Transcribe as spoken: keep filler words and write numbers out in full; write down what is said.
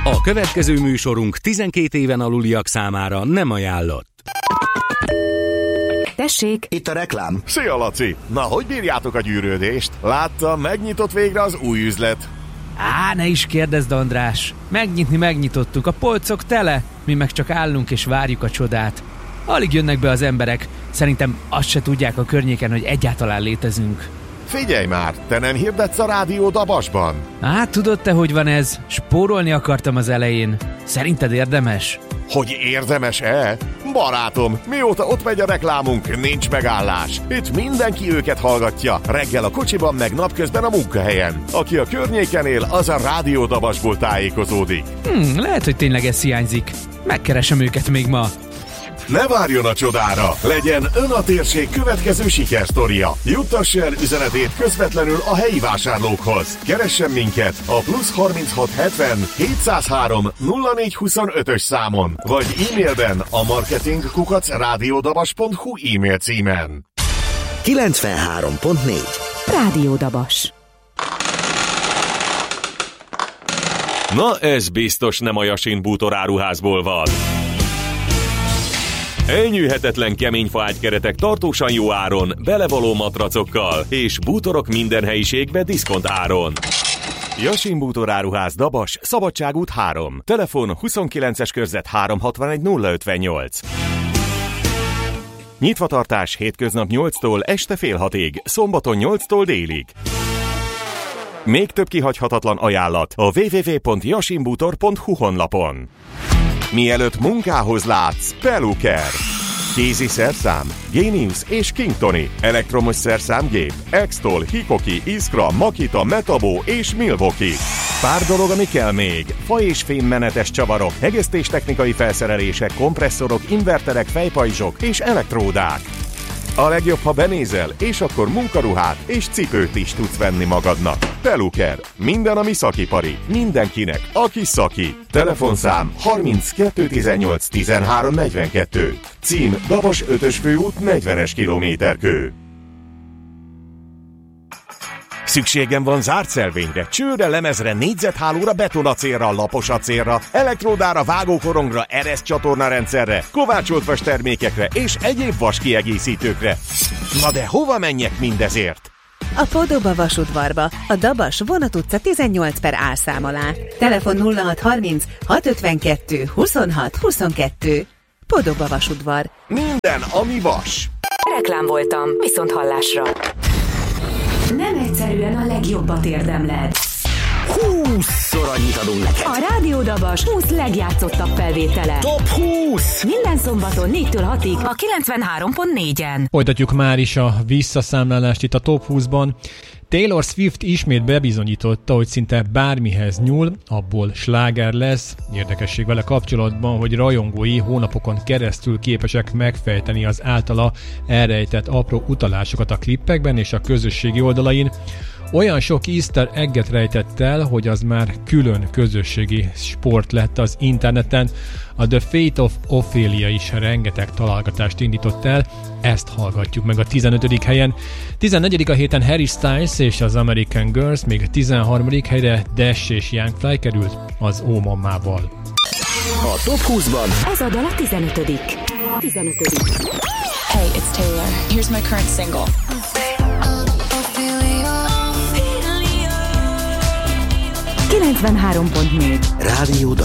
A következő műsorunk tizenkét éven aluliak számára nem ajánlott. Tessék! Itt a reklám. Szia, Laci! Na, hogy bírjátok a gyűrődést? Láttam, megnyitott végre az új üzlet. Á, ne is kérdezd, András! Megnyitni megnyitottuk, a polcok tele, mi meg csak állunk és várjuk a csodát. Alig jönnek be az emberek, szerintem azt se tudják a környéken, hogy egyáltalán létezünk. Figyelj már, te nem hirdetsz a Rádió Dabasban? Á, tudod te, hogy van ez? Spórolni akartam az elején. Szerinted érdemes? Hogy érdemes-e? Barátom, mióta ott megy a reklámunk, nincs megállás. Itt mindenki őket hallgatja, reggel a kocsiban, meg napközben a munkahelyen. Aki a környéken él, az a Rádió Dabasból tájékozódik. Hmm, lehet, hogy tényleg ez hiányzik. Megkeresem őket még ma. Ne várjon a csodára! Legyen ön a térség következő sikersztoria. Juttassa el üzenetét közvetlenül a helyi vásárlókhoz. Keressen minket a plusz harminchat hetven hétszázhárom nulla négy huszonötös számon, vagy e-mailben a marketing kukac rádiódabas pont hu e-mail címen. kilencvenhárom pont négy Rádió Dabas. Na, ez biztos nem a Yasin bútoráruházból van. Elnyűhetetlen kemény faágykeretek tartósan jó áron, belevaló matracokkal, és bútorok minden helyiségbe diszkont áron. Yasin bútoráruház, Dabas, Szabadságút három. Telefon huszonkilences körzet háromszázhatvanegy nulla ötvennyolc. Nyitvatartás hétköznap nyolctól este fél hatig, szombaton nyolctól délig. Még több kihagyhatatlan ajánlat a double-u double-u double-u pont yasin bútor pont hu honlapon. Mielőtt munkához látsz, Peluker. Kézi szerszám, Genius és Kingtoni. Elektromos szerszámgép, Extol, Hikoki, Iskra, Makita, Metabo és Milwaukee. Pár dolog, ami kell még. Fa- és fémmenetes csavarok, hegesztéstechnikai felszerelések, kompresszorok, inverterek, fejpajzsok és elektródák. A legjobb, ha benézel, és akkor munkaruhát és cipőt is tudsz venni magadnak. Peluker. Minden, ami szakipari. Mindenkinek, aki szaki. Telefonszám harminckettő tizennyolc tizenhárom negyvenkettő. Cím Dabas ötös főút negyvenes kilométerkő. Szükségem van zárt szelvényre, csőre, lemezre, négyzethálóra, betonacélra, laposacélra, elektródára, vágókorongra, ereszcsatorna rendszerre, kovácsolt vas termékekre és egyéb vas kiegészítőkre. Na de hova menjek mindezért? A Podoba vasudvarba, a Dabas Vonat utca tizennyolc per A szám alá. Telefon nulla hat harminc hat ötvenkettő huszonhat huszonkettő. Podoba vasudvar. Minden, ami vas. Reklám voltam, viszont hallásra. Nem egyszerűen a legjobbat érdemled. húszszor annyit adunk neked. A Rádió Dabas húsz legjátszottabb felvétele. Top húsz! Minden szombaton négytől hatig a kilencvenhárom pont négyen. Folytatjuk már is a visszaszámlálást itt a Top húszban. Taylor Swift ismét bebizonyította, hogy szinte bármihez nyúl, abból sláger lesz. Érdekesség vele kapcsolatban, hogy rajongói hónapokon keresztül képesek megfejteni az általa elrejtett apró utalásokat a klippekben és a közösségi oldalain. Olyan sok easter egget rejtett el, hogy az már külön közösségi sport lett az interneten. A The Fate of Ophelia is rengeteg találgatást indított el, ezt hallgatjuk meg a tizenötödik helyen. tizennegyedik a héten Harry Styles és az American Girls, még a tizenharmadik helyre Dash és Young Fly került az Ó Mammával. A Top húszban Ez a dal a tizenötödik. tizenötödik. Hey, it's Taylor. Here's my current single. kilencvenhárom pont négy Rádió Dabas.